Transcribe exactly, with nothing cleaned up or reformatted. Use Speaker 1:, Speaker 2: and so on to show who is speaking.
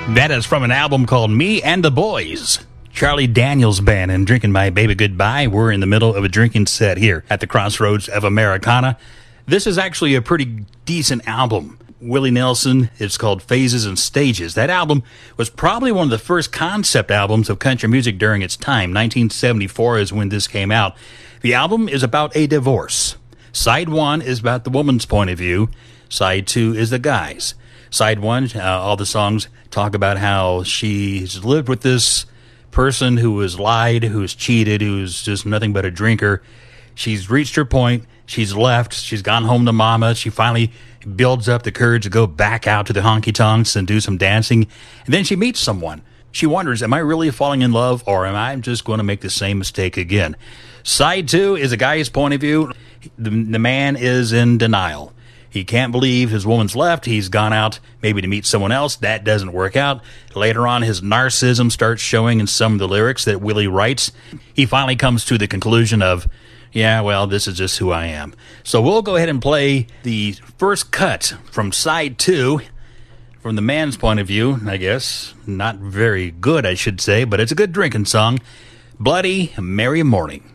Speaker 1: That is from an album called Me and the Boys. Charlie Daniels Band and Drinking My Baby Goodbye. We're in the middle of a drinking set here at the Crossroads of Americana. This is actually a pretty decent album. Willie Nelson, it's called Phases and Stages. That album was probably one of the first concept albums of country music during its time. nineteen seventy-four is when this came out. The album is about a divorce. Side one is about the woman's point of view. Side two is the guy's. Side one, uh, all the songs talk about how she's lived with this person who has lied, who has cheated, who's just nothing but a drinker. She's reached her point. She's left. She's gone home to mama. She finally builds up the courage to go back out to the honky-tonks and do some dancing. And then she meets someone. She wonders, am I really falling in love, or am I just going to make the same mistake again? Side two is a guy's point of view. The, the man is in denial. He can't believe his woman's left. He's gone out maybe to meet someone else. That doesn't work out. Later on, his narcissism starts showing in some of the lyrics that Willie writes. He finally comes to the conclusion of, yeah, well, this is just who I am. So we'll go ahead and play the first cut from side two, from the man's point of view, I guess. Not very good, I should say, but it's a good drinking song. Bloody Mary Morning.